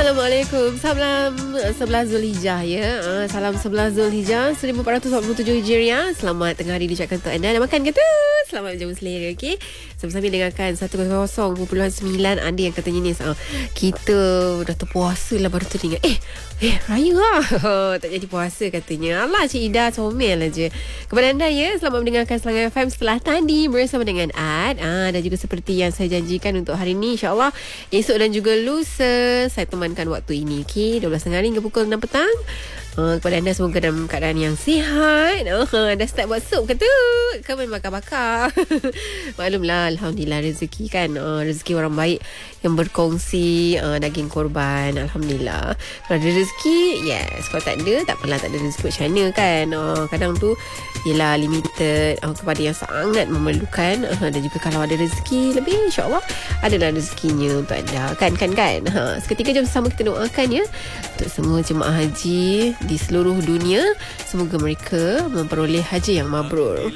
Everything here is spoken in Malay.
Assalamualaikum. Salam 11 Zulhijjah ya. Salam 11 Zulhijjah 1447 Hijriah. Selamat tengah hari diucapkan untuk anda. Dah makan ke tu? Selamat berjamu selera, okey? Sambil-sambil dengarkan 100.9. Ada yang katanya ni kita dah terpuasa lah baru teringat. Raya lah. Tak jadi puasa katanya. Alah, Cik Ida comel aja. Kepada anda ya, selamat mendengarkan Selangor FM setelah tadi bersama dengan Ad. Dan juga seperti yang saya janjikan untuk hari ni, insyaAllah esok dan juga lusa saya temankan waktu ini, okey, 12.30 hingga pukul 6 petang. Kepada anda semoga dalam keadaan yang sihat. Dah start buat sup ke tu? Kau main bakar-bakar. Maklumlah, Alhamdulillah rezeki kan. Rezeki orang baik yang berkongsi daging korban. Alhamdulillah. Kalau ada rezeki, yes. Kalau tak ada, tak apalah, tak ada rezeki macam mana kan. Kadang tu ialah limited kepada yang sangat memerlukan. Dan juga kalau ada rezeki lebih, insyaAllah adalah rezekinya untuk anda. Kan. Seketika jom sama kita doakan ya untuk semua jemaah haji di seluruh dunia. Semoga mereka memperoleh haji yang mabrur.